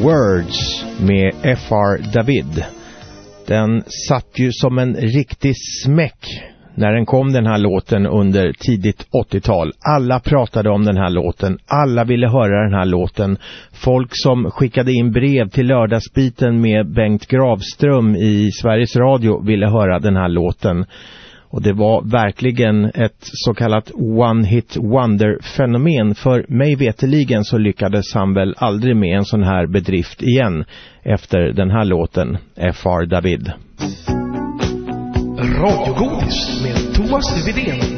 Words med F.R. David. Den satt ju som en riktig smäck när den kom, den här låten, under tidigt 80-tal. Alla pratade om den här låten. Alla ville höra den här låten. Folk som skickade in brev till lördagsbiten med Bengt Gravström i Sveriges Radio ville höra den här låten. Och det var verkligen ett så kallat one-hit wonder-fenomen. För mig veteligen så lyckades han väl aldrig med en sån här bedrift igen efter den här låten, F.R. David. Radiogodis med Thomas Widén.